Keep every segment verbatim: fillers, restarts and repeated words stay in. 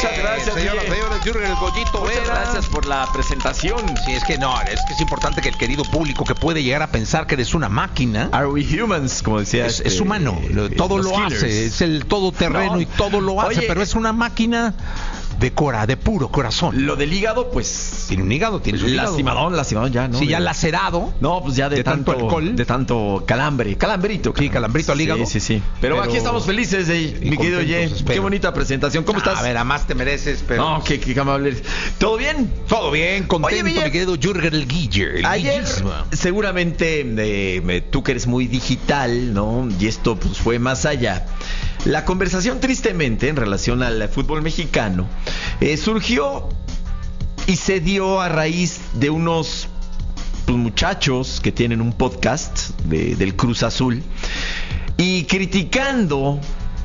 Muchas gracias, señoras, señores, Jürgen el Goyito Muchas Vera. gracias por la presentación. Sí, es que no, es que es importante que el querido público que puede llegar a pensar que eres una máquina. Are we humans? Como decía. Es, este, es humano, lo- todo los lo Killers. hace, es el todoterreno No. y todo lo hace, Oye, pero es una máquina de cora, de puro corazón. Lo del hígado, pues. Tiene un hígado, tiene un hígado. Lastimadón, lastimadón ya, ¿no? Sí, ya De- lacerado. No, pues ya de, de tanto alcohol. De tanto calambre. Calambrito. Sí, calambrito al hígado. Sí, sí, sí. Pero, Pero- aquí estamos felices, eh, y mi querido Ye. contentos, espero. Qué bonita presentación. ¿Cómo estás? A ver, a más te mereces, pero... No, qué, qué amable. ¿Todo bien? Todo bien, contento, Oye, Miguel, mi querido Jürgen el Guiller. El Ayer, guillismo. seguramente, eh, me- tú que eres muy digital, ¿no? Y esto pues fue más allá. La conversación, tristemente, en relación al fútbol mexicano, eh, surgió y se dio a raíz de unos pues, muchachos que tienen un podcast de- del Cruz Azul y criticando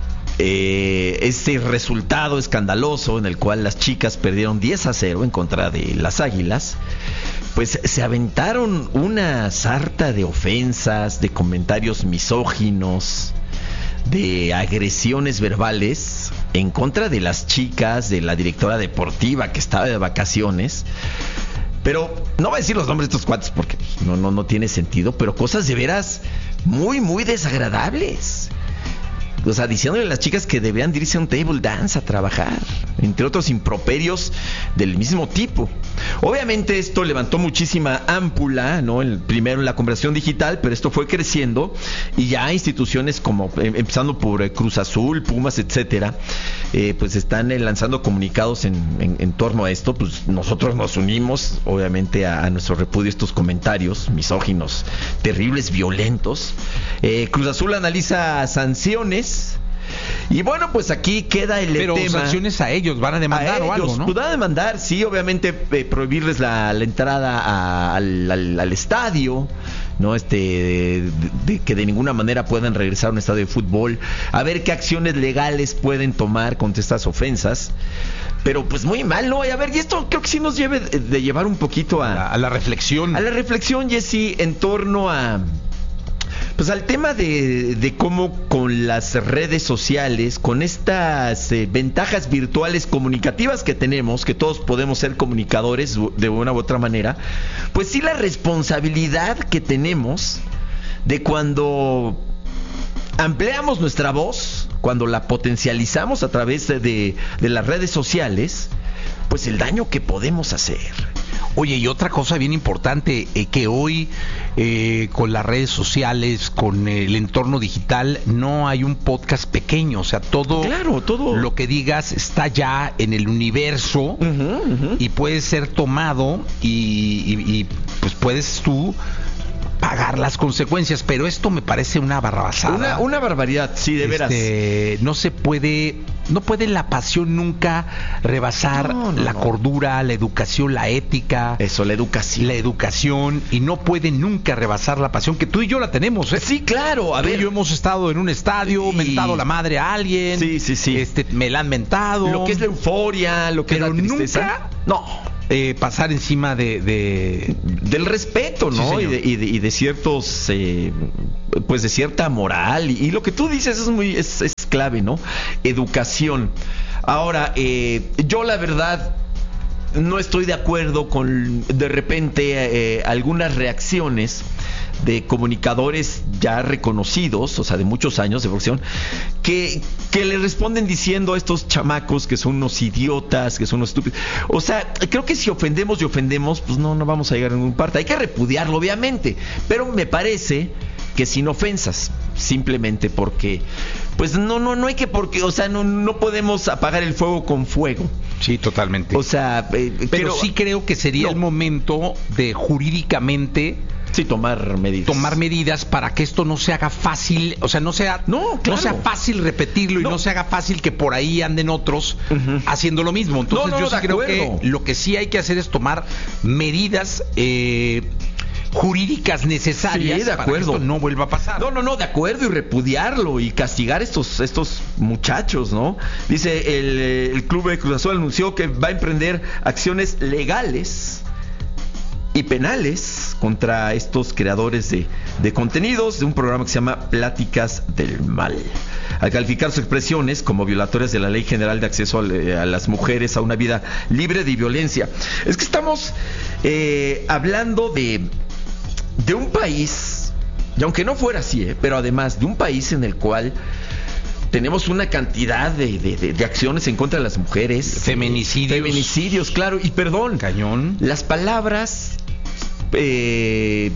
eh, ese resultado escandaloso en el cual las chicas perdieron diez a cero en contra de las Águilas, pues se aventaron una sarta de ofensas, de comentarios misóginos, de agresiones verbales en contra de las chicas, de la directora deportiva que estaba de vacaciones. Pero no voy a decir los nombres de estos cuates porque no, no, no tiene sentido, pero cosas de veras muy, muy desagradables. O sea, diciéndole a las chicas que debían de irse a un table dance a trabajar, entre otros improperios del mismo tipo. Obviamente esto levantó muchísima ámpula, ¿no? El, primero en la conversación digital, pero esto fue creciendo y ya instituciones como, eh, empezando por eh, Cruz Azul, Pumas, etcétera, eh, pues están eh, lanzando comunicados en, en, en torno a esto. Pues nosotros nos unimos, obviamente, a, a nuestro repudio a estos comentarios misóginos, terribles, violentos. Eh, Cruz Azul analiza sanciones. Y bueno, pues aquí queda el Pero tema. sanciones a ellos, van a demandar A o algo, ellos, ¿no? pues van a demandar, sí, obviamente eh, prohibirles la, la entrada a- al, al- al estadio, ¿no? Este, de, de que de ninguna manera puedan regresar a un estadio de fútbol, a ver qué acciones legales pueden tomar contra estas ofensas. Pero pues muy mal, ¿no? Y a ver, y esto creo que sí nos lleve de, de llevar un poquito A a, la, a la reflexión. a la reflexión, Jessy, en torno a... Pues al tema de, de cómo con las redes sociales, con estas eh, ventajas virtuales comunicativas que tenemos, que todos podemos ser comunicadores de una u otra manera, pues sí la responsabilidad que tenemos de cuando ampliamos nuestra voz, cuando la potencializamos a través de, de, de las redes sociales, pues el daño que podemos hacer. Oye, y otra cosa bien importante, eh, que hoy eh, con las redes sociales, con el entorno digital, no hay un podcast pequeño, o sea, todo, Claro, todo. lo que digas está ya en el universo Uh-huh, uh-huh. y puede ser tomado y, y- y, pues puedes tú pagar las consecuencias, pero esto me parece una barrabasada. Una, una barbaridad, sí, de veras. Este, no se puede, no puede la pasión nunca rebasar No, no, la no. cordura, la educación, la ética, Eso, la educación. la educación, y no puede nunca rebasar la pasión que tú y yo la tenemos, ¿eh? Sí, claro, a Tú y ver. yo hemos estado en un estadio, Sí. mentado la madre a alguien, Sí, sí, sí. este, me la han mentado, Lo que es la euforia, lo que pero es la tristeza. nunca No. eh, pasar encima de, de Del respeto, ¿no? Sí, y, señor. de, y, de, y de ciertos, eh, pues de cierta moral. Y, y lo que tú dices es muy, es, es clave, ¿no? Educación. Ahora, eh, yo la verdad no estoy de acuerdo con de repente eh, algunas reacciones de comunicadores ya reconocidos, o sea, de muchos años de profesión, que, que le responden diciendo a estos chamacos que son unos idiotas, que son unos estúpidos. O sea, creo que si ofendemos y ofendemos, pues no, no vamos a llegar a ninguna parte. Hay que repudiarlo, obviamente, pero me parece que sin ofensas, simplemente porque, pues no, no, no hay que, porque, o sea, no, no podemos apagar el fuego con fuego. sí, totalmente. O sea, eh, pero creo- sí creo que sería No. el momento de jurídicamente sí tomar medidas. tomar medidas para que esto no se haga fácil, o sea, no sea No, claro. sea fácil repetirlo y No. no se haga fácil que por ahí anden otros Ujú. haciendo lo mismo. Entonces No, no, yo no, sí de creo acuerdo. que lo que sí hay que hacer es tomar medidas eh, jurídicas necesarias Sí, de para acuerdo. que esto no vuelva a pasar. No, no, no, de acuerdo, y repudiarlo y castigar estos estos muchachos, ¿no? Dice el, eh, el Club de Cruz Azul anunció que va a emprender acciones legales y penales contra estos creadores de, de contenidos de un programa que se llama Pláticas del Mal, al calificar sus expresiones como violatorias de la Ley General de Acceso a, a las Mujeres a una vida libre de violencia. Es que estamos eh, hablando de, de un país, y aunque no fuera así, eh, pero además de un país en el cual tenemos una cantidad de, de, de, de acciones en contra de las mujeres. Feminicidios. Feminicidios, claro. Y perdón. Cañón. Las palabras eh,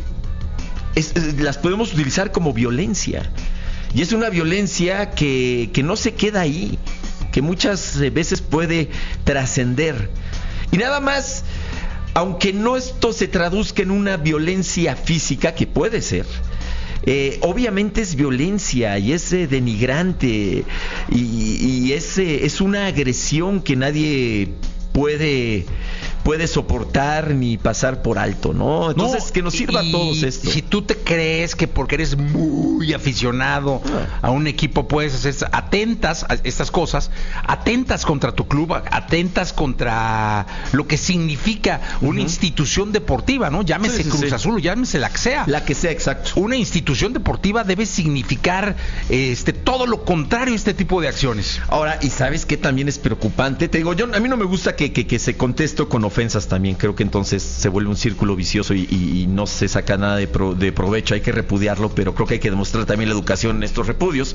es, es, las podemos utilizar como violencia. Y es una violencia que, que no se queda ahí, que muchas veces puede trascender. Y nada más, aunque no esto se traduzca en una violencia física, que puede ser, Eh, obviamente es violencia y es eh, denigrante y, y es, eh, es una agresión que nadie puede puede soportar ni pasar por alto, ¿no? Entonces, no, que nos sirva y, a todos esto. Si tú te crees que porque eres muy aficionado ah. a un equipo puedes hacer, atentas a estas cosas, atentas contra tu club, atentas contra lo que significa una uh-huh. institución deportiva, ¿no? Llámese sí, sí, Cruz sí. Azul, llámese la que sea. La que sea, exacto. Una institución deportiva debe significar este todo lo contrario a este tipo de acciones. Ahora, ¿y sabes qué también es preocupante? Te digo, yo a mí no me gusta que, que, que se conteste con ofensas también, creo que entonces se vuelve un círculo vicioso y, y, y no se saca nada de, pro, de provecho, hay que repudiarlo, pero creo que hay que demostrar también la educación en estos repudios.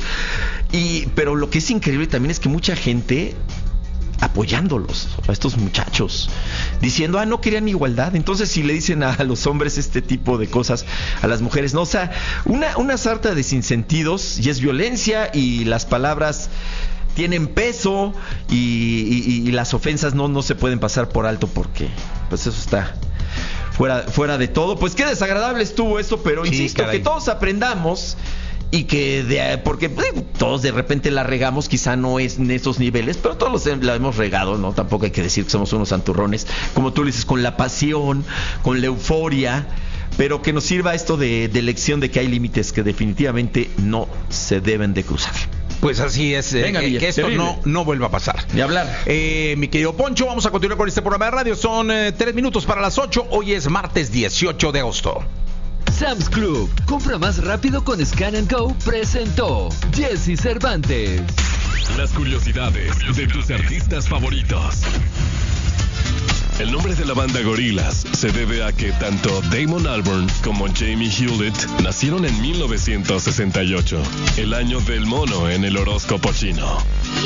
Y pero lo que es increíble también es que mucha gente apoyándolos, a estos muchachos, diciendo, ah, no querían igualdad. Entonces, si le dicen a los hombres este tipo de cosas, a las mujeres no, o sea, una, una sarta de sinsentidos, y es violencia, y las palabras tienen peso, y, y, y las ofensas no, no se pueden pasar por alto, porque pues eso está fuera, fuera de todo. Pues qué desagradable estuvo esto, pero sí, insisto, caray. Que todos aprendamos. Y que, de, porque pues, todos de repente la regamos, quizá no es en esos niveles, pero todos los, la hemos regado, ¿no? Tampoco hay que decir que somos unos santurrones, como tú dices, con la pasión, con la euforia, pero que nos sirva esto de, de lección de que hay límites que definitivamente no se deben de cruzar. Pues así es, Venga, eh, Villa, que esto terrible. no, no vuelva a pasar. Ni hablar. Eh, mi querido Poncho, vamos a continuar con este programa de radio. Son eh, tres minutos para las ocho. Hoy es martes dieciocho de agosto. Sam's Club, compra más rápido con Scan and Go, presentó Jesse Cervantes. Las curiosidades de tus artistas favoritos. El nombre de la banda Gorillaz se debe a que tanto Damon Albarn como Jamie Hewlett nacieron en mil novecientos sesenta y ocho, el año del mono en el horóscopo chino.